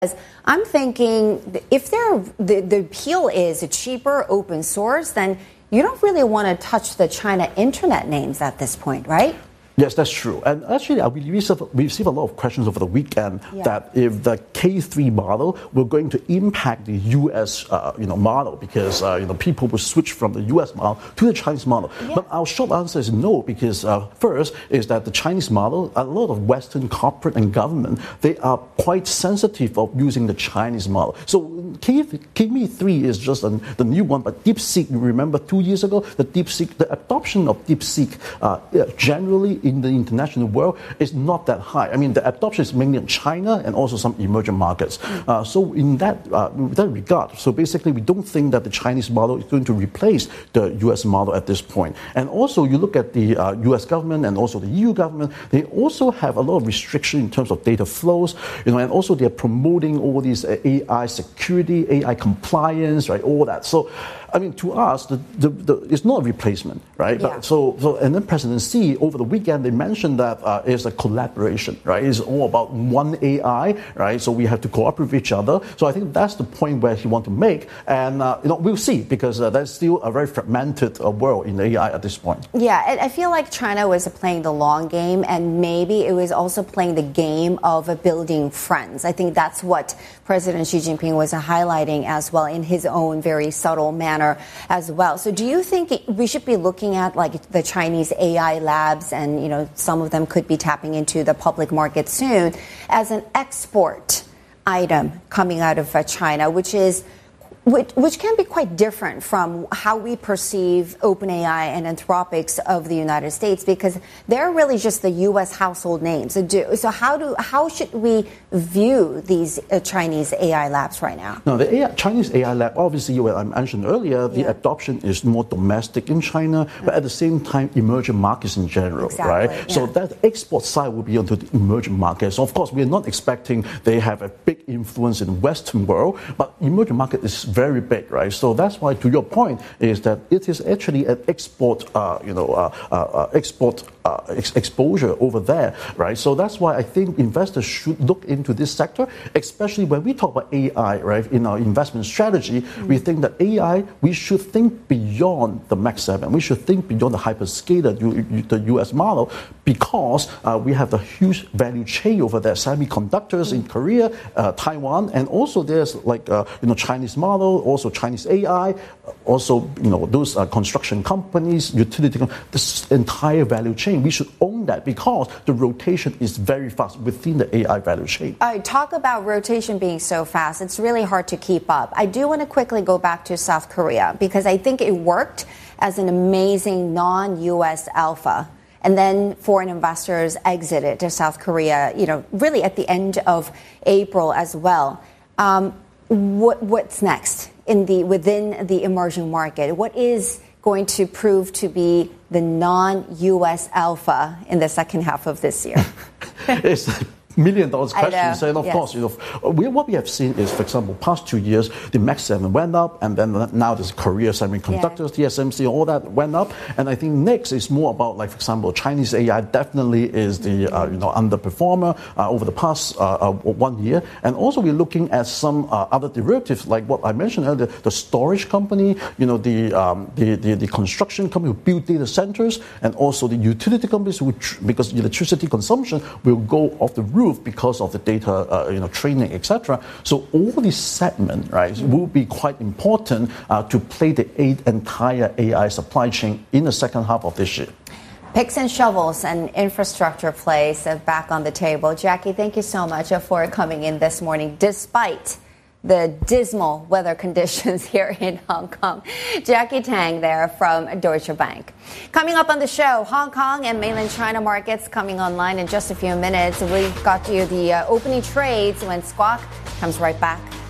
I'm thinking if the appeal is a cheaper open source, then you don't really want to touch the China internet names at this point, right? Yes, that's true. And actually, we received a lot of questions over the weekend that if the K3 model were going to impact the U.S. Model because people will switch from the U.S. model to the Chinese model. Yeah. But our short answer is no, because first is that the Chinese model, a lot of Western corporate and government, they are quite sensitive of using the Chinese model. So K3 is just the new one, but DeepSeek, you remember 2 years ago, the adoption of DeepSeek generally in the international world is not that high. I mean, the adoption is mainly in China and also some emerging markets. So in that regard, so basically we don't think that the Chinese model is going to replace the US model at this point. And also you look at the US government and also the EU government, they also have a lot of restriction in terms of data flows, and also they're promoting all these AI security, AI compliance, right, all that. So I mean, to us, it's not a replacement, right? Yeah. But so, and then President Xi over the weekend they mentioned that it's a collaboration, right? It's all about one AI, right? So we have to cooperate with each other. So I think that's the point where he wants to make, and we'll see because there's still a very fragmented world in AI at this point. Yeah, I feel like China was playing the long game, and maybe it was also playing the game of building friends. I think that's what President Xi Jinping was highlighting as well in his own very subtle manner as well. So do you think we should be looking at like the Chinese AI labs, and some of them could be tapping into the public market soon, as an export item coming out of China, which can be quite different from how we perceive OpenAI and Anthropic of the United States, because they're really just the U.S. household names. So how should we view these Chinese AI labs right now? No, the Chinese AI lab, obviously, what I mentioned earlier, the adoption is more domestic in China, but at the same time, emerging markets in general, right? Yeah. So that export side will be onto the emerging markets. So of course, we're not expecting they have a big influence in the Western world, but emerging market is very big, right? So that's why, to your point, is that it is actually an export, exposure over there, right? So that's why I think investors should look into this sector, especially when we talk about AI, right? In our investment strategy, we think that AI, we should think beyond the Max 7. We should think beyond the hyperscaler, the US model, because we have the huge value chain over there, semiconductors in Korea, Taiwan, and also there's like Chinese model, also Chinese AI, also those construction companies, utility, this entire value chain. We should own that because the rotation is very fast within the AI value chain. Talk about rotation being so fast. It's really hard to keep up. I do want to quickly go back to South Korea because I think it worked as an amazing non-US alpha. And then foreign investors exited to South Korea, really at the end of April as well. What's next within the emerging market? What is going to prove to be the non-US alpha in the second half of this year? It's $1 million questions. And of course, what we have seen is, for example, past 2 years, the Max 7 went up, and then now there's Korea Semiconductors, TSMC, all that went up. And I think next is more about, like, for example, Chinese AI definitely is the underperformer over the past 1 year. And also we're looking at some other derivatives, like what I mentioned earlier, the storage company, the construction company who build data centers, and also the utility companies, because electricity consumption will go off the roof because of the data, training, etc. So all these segments, right, will be quite important to play the entire AI supply chain in the second half of this year. Picks and shovels and infrastructure plays back on the table. Jackie, thank you so much for coming in this morning, despite the dismal weather conditions here in Hong Kong. Jackie Tang there from Deutsche Bank. Coming up on the show, Hong Kong and mainland China markets coming online in just a few minutes. We've got you the opening trades when Squawk comes right back.